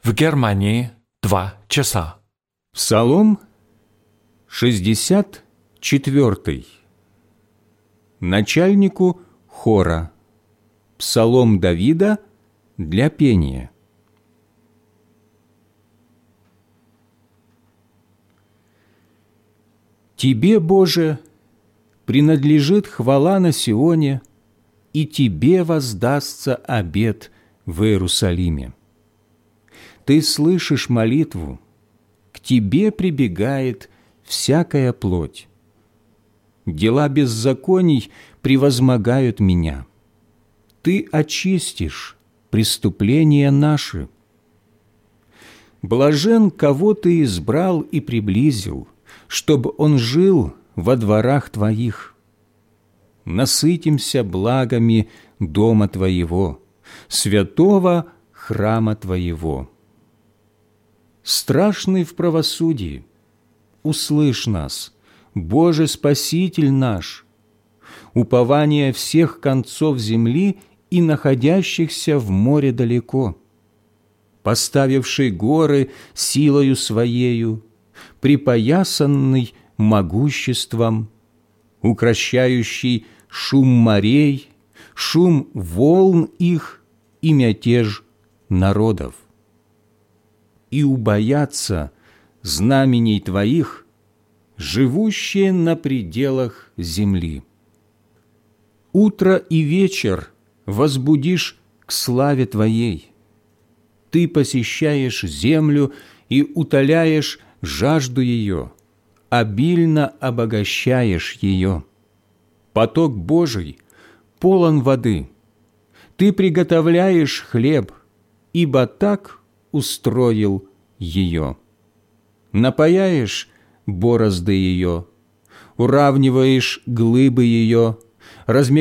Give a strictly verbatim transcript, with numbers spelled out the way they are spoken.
В Германии два часа. Псалом шестьдесят четвертый. Начальнику хора. Псалом Давида для пения. Тебе, Боже, принадлежит хвала на Сионе, и Тебе воздастся обет в Иерусалиме. Ты слышишь молитву, к Тебе прибегает всякая плоть. Дела беззаконий превозмогают меня. Ты очистишь преступления наши. Блажен, кого Ты избрал и приблизил, чтобы он жил во дворах Твоих. Насытимся благами дома Твоего, святого храма Твоего. Страшный в правосудии, услышь нас, Боже Спаситель наш, упование всех концов земли и находящихся в море далеко, поставивший горы силою Своею, припоясанный могуществом, укрощающий шум морей, шум волн их и мятеж народов. И убоятся знамений Твоих, живущие на пределах земли. Утро и вечер возбудишь к славе Твоей. Ты посещаешь землю и утоляешь жажду ее, обильно обогащаешь ее. Поток Божий полон воды. Ты приготовляешь хлеб, ибо так устроил ее. Напаяешь борозды ее, уравниваешь глыбы ее, размягчаешь